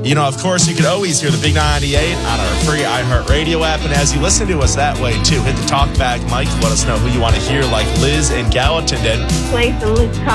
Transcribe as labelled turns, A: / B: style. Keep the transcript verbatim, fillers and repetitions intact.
A: You know, of course, you can always hear the Big ninety-eight on our free iHeartRadio app. And as you listen to us that way, too, hit the talkback mic. Let us know who you want to hear, like Liz and Gallatin did.
B: Play some Liz Cosby.